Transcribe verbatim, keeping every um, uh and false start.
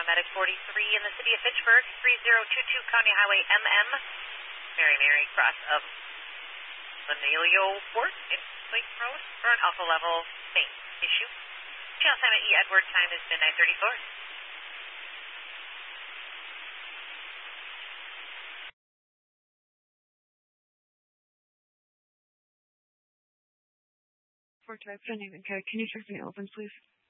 Medic forty-three in the city of Fitchburg, three zero two two County Highway M M, Mary Mary cross of Lenelio Port in Clayton Road for an alpha level main issue. Channel assignment E Edward, time is midnight thirty-four. For type for name and code, can you check me open, please?